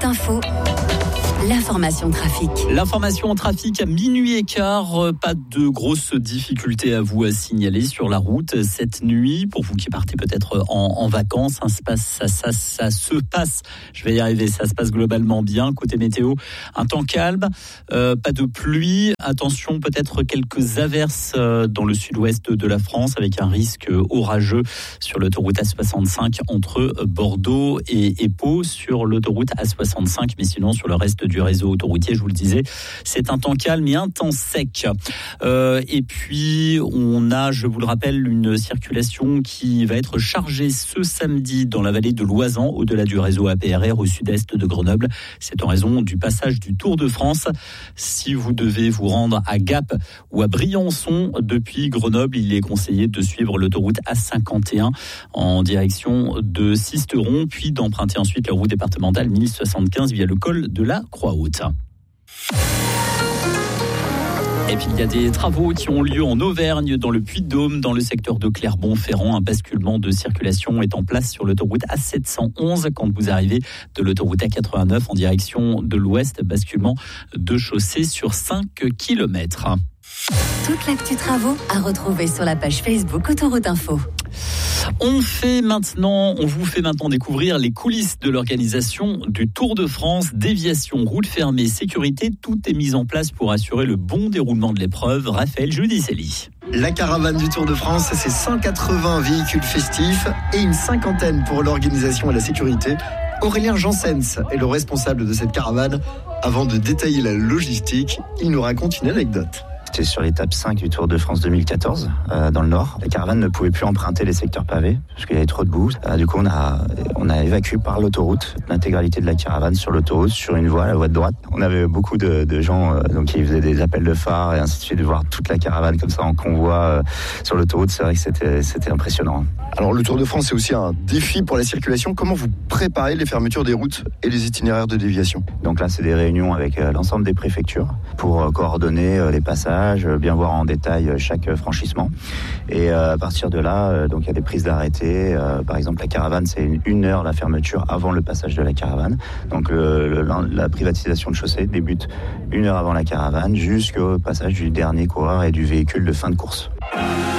Autoroute Info, l'information trafic. L'information en trafic à minuit et quart, pas de grosses difficultés à vous signaler sur la route cette nuit. Pour vous qui partez peut-être en vacances, ça se passe, je vais y arriver, ça se passe globalement bien. Côté météo, un temps calme, pas de pluie. Attention, peut-être quelques averses dans le sud-ouest de la France avec un risque orageux sur l'autoroute A65 entre Bordeaux et Pau, sur l'autoroute A65, mais sinon sur le reste du réseau autoroutier, je vous le disais, c'est un temps calme et un temps sec. Et puis, on a, je vous le rappelle, une circulation qui va être chargée ce samedi dans la vallée de l'Oisans, au-delà du réseau APRR au sud-est de Grenoble. C'est en raison du passage du Tour de France. Si vous devez vous rendre à Gap ou à Briançon depuis Grenoble, il est conseillé de suivre l'autoroute A51 en direction de Sisteron, puis d'emprunter ensuite la route départementale 1075 via le col de la Croix-Haute. Et puis il y a des travaux qui ont lieu en Auvergne, dans le Puy-de-Dôme, dans le secteur de Clermont-Ferrand. Un basculement de circulation est en place sur l'autoroute A711 quand vous arrivez de l'autoroute A89 en direction de l'ouest. Basculement de chaussée sur 5 km. Toute l'actu travaux à retrouver sur la page Facebook Autoroute Info. On vous fait maintenant découvrir les coulisses de l'organisation du Tour de France. Déviation, route fermée, sécurité, tout est mis en place pour assurer le bon déroulement de l'épreuve. Raphaël Judicelli. La caravane du Tour de France, c'est 180 véhicules festifs et une cinquantaine pour l'organisation et la sécurité. Aurélien Janssens est le responsable de cette caravane. Avant de détailler la logistique, il nous raconte une anecdote. C'était sur l'étape 5 du Tour de France 2014, dans le Nord. La caravane ne pouvait plus emprunter les secteurs pavés, parce qu'il y avait trop de boue. Du coup, on a évacué par l'autoroute l'intégralité de la caravane sur l'autoroute, sur une voie, la voie de droite. On avait beaucoup de gens qui faisaient des appels de phare et ainsi de suite, de voir toute la caravane comme ça en convoi sur l'autoroute. C'est vrai que c'était impressionnant. Alors, le Tour de France, c'est aussi un défi pour la circulation. Comment vous préparez les fermetures des routes et les itinéraires de déviation ? Donc là, c'est des réunions avec l'ensemble des préfectures pour coordonner les passages, bien voir en détail chaque franchissement. Et à partir de là, donc il y a des prises d'arrêté. Par exemple, la caravane, c'est une heure la fermeture avant le passage de la caravane. Donc la privatisation de chaussée débute une heure avant la caravane jusqu'au passage du dernier coureur et du véhicule de fin de course.